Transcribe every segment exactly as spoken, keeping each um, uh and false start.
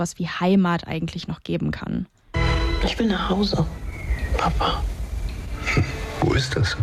was wie Heimat eigentlich noch geben kann. Ich will nach Hause, Papa. Wo ist das?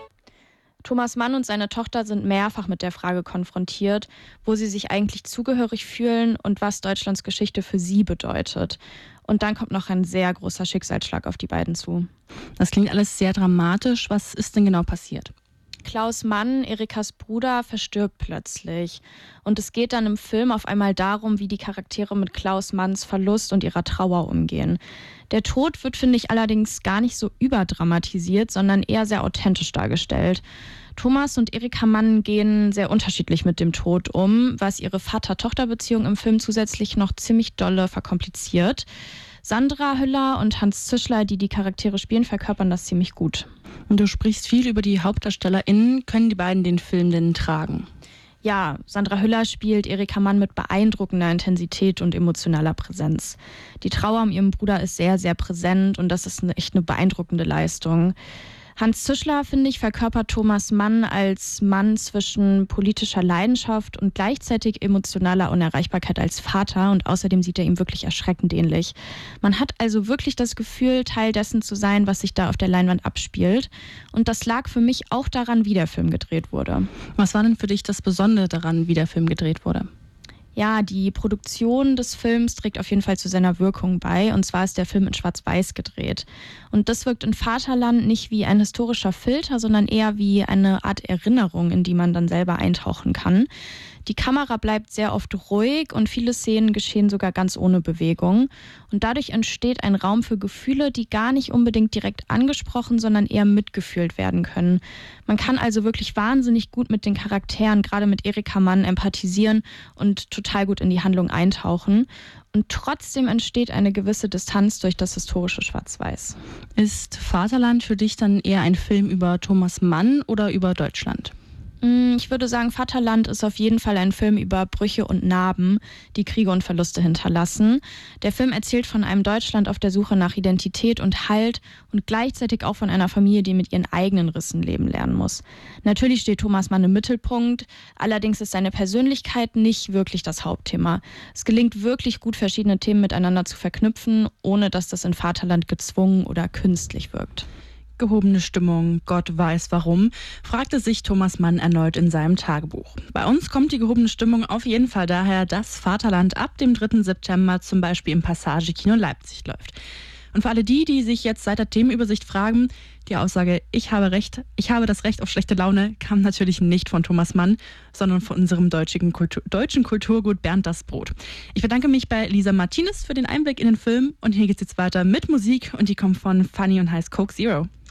Thomas Mann und seine Tochter sind mehrfach mit der Frage konfrontiert, wo sie sich eigentlich zugehörig fühlen und was Deutschlands Geschichte für sie bedeutet. Und dann kommt noch ein sehr großer Schicksalsschlag auf die beiden zu. Das klingt alles sehr dramatisch. Was ist denn genau passiert? Klaus Mann, Erikas Bruder, verstirbt plötzlich. Und es geht dann im Film auf einmal darum, wie die Charaktere mit Klaus Manns Verlust und ihrer Trauer umgehen. Der Tod wird, finde ich, allerdings gar nicht so überdramatisiert, sondern eher sehr authentisch dargestellt. Thomas und Erika Mann gehen sehr unterschiedlich mit dem Tod um, was ihre Vater-Tochter-Beziehung im Film zusätzlich noch ziemlich dolle verkompliziert. Sandra Hüller und Hans Zischler, die die Charaktere spielen, verkörpern das ziemlich gut. Und du sprichst viel über die HauptdarstellerInnen. Können die beiden den Film denn tragen? Ja, Sandra Hüller spielt Erika Mann mit beeindruckender Intensität und emotionaler Präsenz. Die Trauer um ihren Bruder ist sehr, sehr präsent und das ist eine, echt eine beeindruckende Leistung. Hans Zischler, finde ich, verkörpert Thomas Mann als Mann zwischen politischer Leidenschaft und gleichzeitig emotionaler Unerreichbarkeit als Vater und außerdem sieht er ihm wirklich erschreckend ähnlich. Man hat also wirklich das Gefühl, Teil dessen zu sein, was sich da auf der Leinwand abspielt. Und das lag für mich auch daran, wie der Film gedreht wurde. Was war denn für dich das Besondere daran, wie der Film gedreht wurde? Ja, die Produktion des Films trägt auf jeden Fall zu seiner Wirkung bei. Und zwar ist der Film in Schwarz-Weiß gedreht. Und das wirkt in Vaterland nicht wie ein historischer Filter, sondern eher wie eine Art Erinnerung, in die man dann selber eintauchen kann. Die Kamera bleibt sehr oft ruhig und viele Szenen geschehen sogar ganz ohne Bewegung. Und dadurch entsteht ein Raum für Gefühle, die gar nicht unbedingt direkt angesprochen, sondern eher mitgefühlt werden können. Man kann also wirklich wahnsinnig gut mit den Charakteren, gerade mit Erika Mann, empathisieren und total gut in die Handlung eintauchen. Und trotzdem entsteht eine gewisse Distanz durch das historische Schwarz-Weiß. Ist Vaterland für dich dann eher ein Film über Thomas Mann oder über Deutschland? Ich würde sagen, Vaterland ist auf jeden Fall ein Film über Brüche und Narben, die Kriege und Verluste hinterlassen. Der Film erzählt von einem Deutschland auf der Suche nach Identität und Halt und gleichzeitig auch von einer Familie, die mit ihren eigenen Rissen leben lernen muss. Natürlich steht Thomas Mann im Mittelpunkt, allerdings ist seine Persönlichkeit nicht wirklich das Hauptthema. Es gelingt wirklich gut, verschiedene Themen miteinander zu verknüpfen, ohne dass das in Vaterland gezwungen oder künstlich wirkt. Gehobene Stimmung, Gott weiß warum, fragte sich Thomas Mann erneut in seinem Tagebuch. Bei uns kommt die gehobene Stimmung auf jeden Fall daher, dass Vaterland ab dem dritten September zum Beispiel im Passage-Kino Leipzig läuft. Und für alle die, die sich jetzt seit der Themenübersicht fragen, die Aussage, ich habe Recht, ich habe das Recht auf schlechte Laune, kam natürlich nicht von Thomas Mann, sondern von unserem deutschen, Kultur, deutschen Kulturgut Bernd das Brot. Ich bedanke mich bei Lisa Martinez für den Einblick in den Film und hier geht's jetzt weiter mit Musik und die kommt von Funny und heißt Coke Zero.